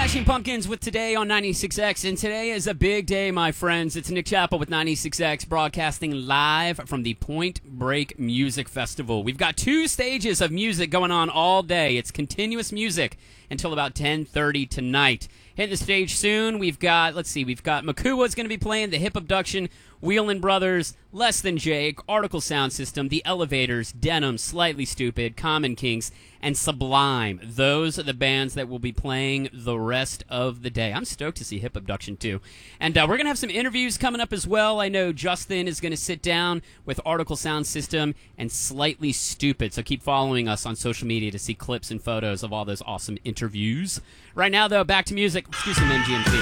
Smashing Pumpkins with Today on 96X, and today is a big day, my friends. It's Nick Chappell with 96X broadcasting live from the Point Break Music Festival. We've got 2 stages of music going on all day. It's continuous music until about 10:30 tonight. Hitting the stage soon, we've got Makua's going to be playing, the Hip Abduction, Wheelin' Brothers, Less Than Jake, Article Sound System, The Elevators, Denim, Slightly Stupid, Common Kinks, and Sublime. Those are the bands that will be playing the rest of the day. I'm stoked to see Hip Abduction, too. And we're going to have some interviews coming up as well. I know Justin is going to sit down with Article Sound System and Slightly Stupid, so keep following us on social media to see clips and photos of all those awesome interviews. Right now, though, back to music. Let's do some MGMT.